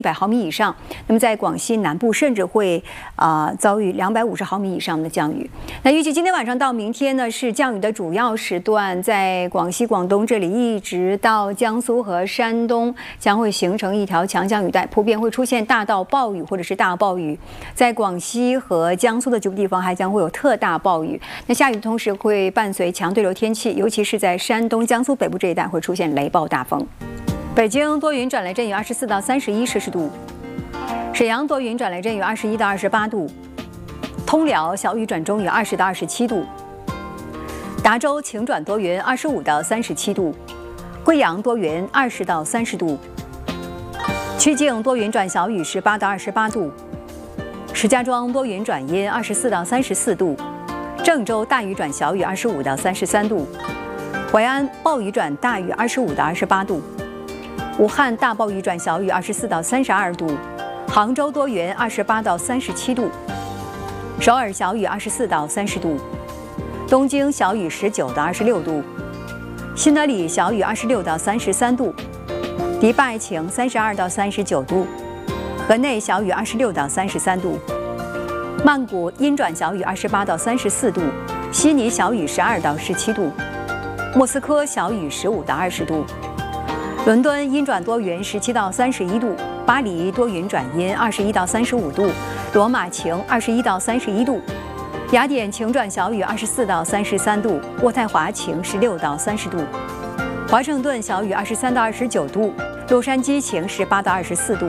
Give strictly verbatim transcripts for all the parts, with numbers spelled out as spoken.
一百毫米以上，那么在广西南部甚至会啊、呃、遭遇两百五十毫米以上的降雨。那预计今天晚上到明天呢是降雨的主要时段，在广西、广东这里一直到江苏和山东将会形成一条强降雨带，普遍会出现大到暴雨或者是大暴雨。在广西和江苏的局部地方还将会有特大暴雨。那下雨的同时会伴随强对流天气，尤其是在山东、江苏北部这一带会出现雷暴大风。 北京多云转雷阵雨，二十四到三十一摄氏度；沈阳多云转雷阵雨，二十一到二十八度；通辽小雨转中雨，二十到二十七度；达州晴转多云，二十五到三十七度；贵阳多云，二十到三十度；曲靖多云转小雨，十八到二十八度；石家庄多云转阴，二十四到三十四度；郑州大雨转小雨，二十五到三十三度；淮安暴雨转大雨，二十五到二十八度。 武汉大暴雨转小雨，二十四到三十二度；杭州多云，二十八到三十七度；首尔小雨，二十四到三十度；东京小雨，十九到二十六度；新德里小雨，二十六到三十三度；迪拜晴，三十二到三十九度；河内小雨，二十六到三十三度；曼谷阴转小雨，二十八到三十四度；悉尼小雨，十二到十七度；莫斯科小雨，十五到二十度。 伦敦阴转多云，十七到三十一度；巴黎多云转阴，二十一到三十五度；罗马晴，二十一到三十一度；雅典晴转小雨，二十四到三十三度；渥太华晴，十六到三十度；华盛顿小雨，二十三到二十九度；洛杉矶晴，十八到二十四度。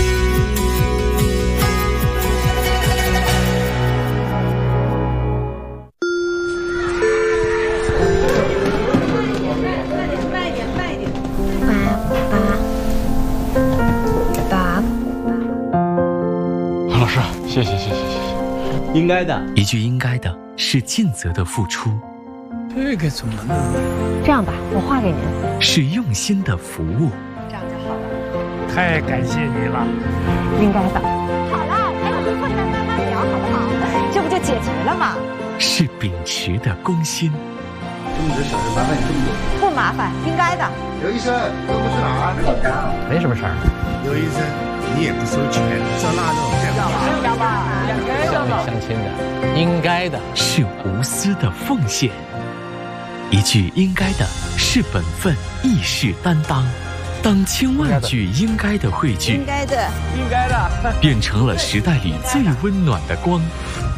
谢谢谢谢谢谢，应该的。 一句应该的是尽责的付出， 这个怎么弄？ 这样吧，我画给您。 是用心的服务。 这样就好了。 太感谢你了。 应该的。好了，陪我们困难慢慢聊，好不好？这不就解决了吗？ 是秉持的公心。 这么点小事麻烦你这么多？ 不麻烦，应该的。 刘医生，都不是哪儿？ 没什么事儿。 刘医生，你也不收钱，烧腊肉。 是的吧？乡里乡亲的，应该的， 是无私的奉献。一句应该的是本分，亦是担当。当千万句应该的汇聚， 应该的， 应该的， 变成了时代里最温暖的光。